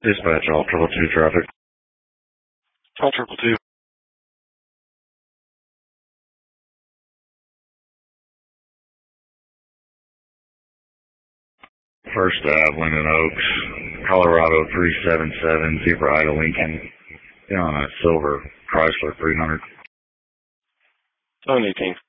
Dispatch, all 222 traffic. All 222. First Ave, Linden Oaks, Colorado 377, Zebra Ida Lincoln, on a silver Chrysler 300. 718.